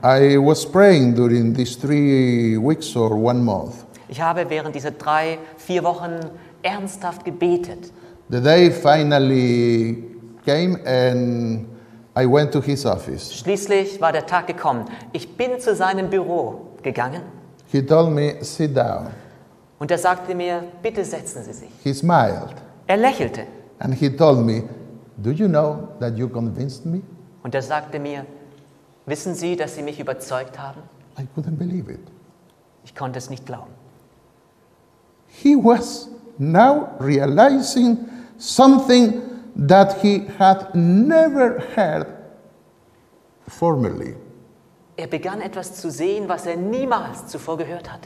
I was praying during these 3 weeks or 1 month. Ich habe während dieser 3-4 Wochen ernsthaft gebetet. The day finally came and I went to his office. Schließlich war der Tag gekommen. Ich bin zu seinem Büro gegangen He told me, sit down. und er sagte mir, bitte setzen Sie sich. He smiled Er lächelte and he told me, do you know that you convinced me? und er sagte mir, wissen Sie, dass Sie mich überzeugt haben? I couldn't believe it. Ich konnte es nicht glauben. He was now realizing something that he had never heard formerly. Er begann etwas zu sehen, was er niemals zuvor gehört hatte.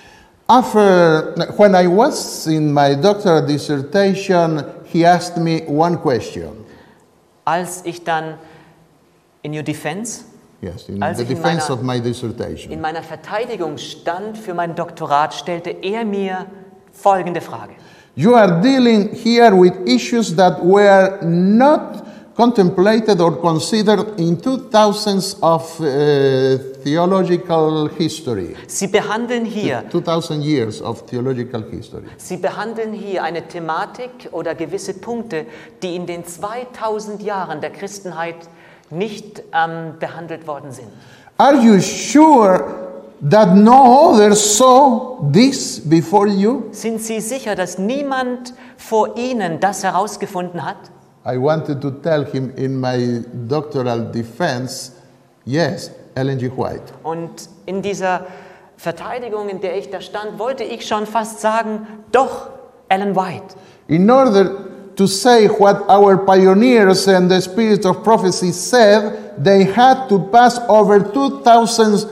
When I was in my doctoral dissertation, he asked me one question. Als ich dann in your defense, Yes, in Als the ich in defense meiner- of my dissertation. in meiner Verteidigung stand für mein Doktorat, stellte er mir folgende Frage. You are dealing here with issues that were not contemplated or considered in 2000s of theological history. Sie behandeln hier 2000 years of theological history. Sie behandeln hier eine Thematik oder gewisse Punkte, die in den 2000 Jahren der Christenheit nicht behandelt worden sind. Are you sure that no others saw this before you? Sind Sie sicher, dass niemand vor Ihnen das herausgefunden hat? I wanted to tell him in my doctoral defense, yes, Ellen G. White. Und in dieser Verteidigung, in der ich da stand, wollte ich schon fast sagen, doch, Ellen White. In order to say what our pioneers and the spirit of prophecy said, they had to pass over 2,000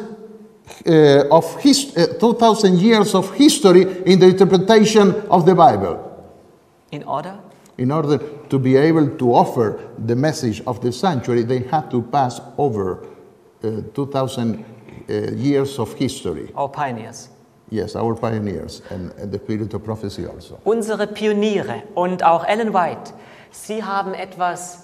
years of history in the interpretation of the Bible. In order? In order to be able to offer the message of the sanctuary, they had to pass over 2,000 years of history. Our pioneers. Yes, our pioneers and the spirit of prophecy also. Unsere Pioniere und auch Ellen White, sie haben etwas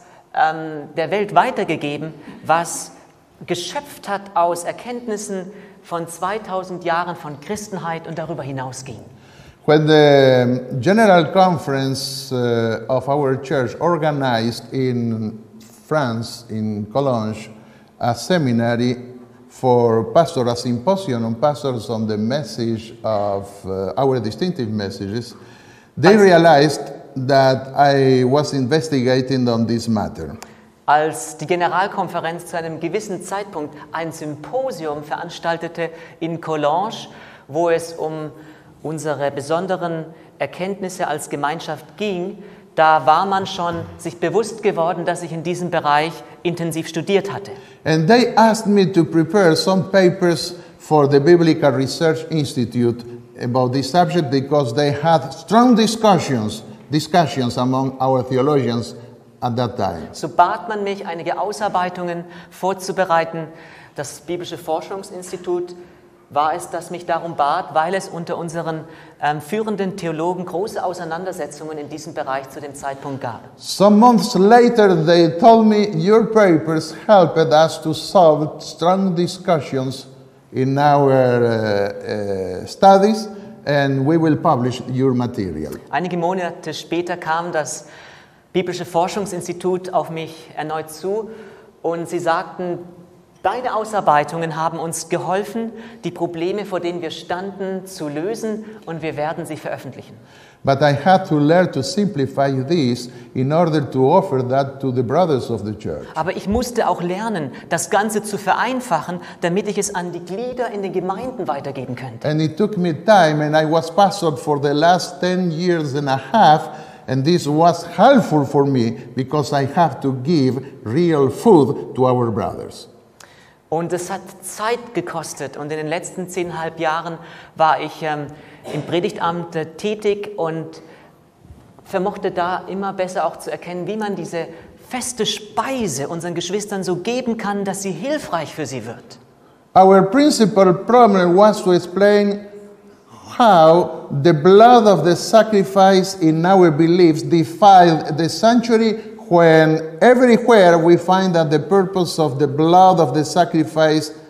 der Welt weitergegeben, was geschöpft hat aus Erkenntnissen von 2000 Jahren von Christenheit und darüber hinausging. When the General Conference of our church organized in France, in Cologne, a seminary for pastors, a symposium on pastors on the message of our distinctive messages, they realized that I was investigating on this matter. Als die Generalkonferenz zu einem gewissen Zeitpunkt ein Symposium veranstaltete in Collonges, wo es um unsere besonderen Erkenntnisse als Gemeinschaft ging, da war man schon sich bewusst geworden, dass ich in diesem Bereich intensiv studiert hatte. And they asked me to prepare some papers for the Biblical Research Institute about this subject because they had strong discussions among our theologians at that time. So bat man mich, einige Ausarbeitungen vorzubereiten. Das Biblische Forschungsinstitut war es, das mich darum bat, weil es unter unseren führenden Theologen große Auseinandersetzungen in diesem Bereich zu dem Zeitpunkt gab. Some months later, they told me, your papers helped us to solve strong discussions in our studies, and we will publish your material. Einige Monate später kam das Biblische Forschungsinstitut auf mich erneut zu und sie sagten, deine Ausarbeitungen haben uns geholfen, die Probleme, vor denen wir standen, zu lösen und wir werden sie veröffentlichen. But I had to learn to simplify this in order to offer that to the brothers of the church. Aber ich musste auch lernen, das Ganze zu vereinfachen, damit ich es an die Glieder in den Gemeinden weitergeben könnte. And it took me time, and I was pastored for the last 10 years and a half, and this was helpful for me because I have to give real food to our brothers. Und es hat Zeit gekostet und in den letzten 10,5 Jahren war ich im Predigtamt tätig und vermochte da immer besser auch zu erkennen, wie man diese feste Speise unseren Geschwistern so geben kann, dass sie hilfreich für sie wird. Our principal problem was to explain how the blood of the sacrifice in our beliefs defiled the sanctuary when everywhere we find that the purpose of the blood of the sacrifice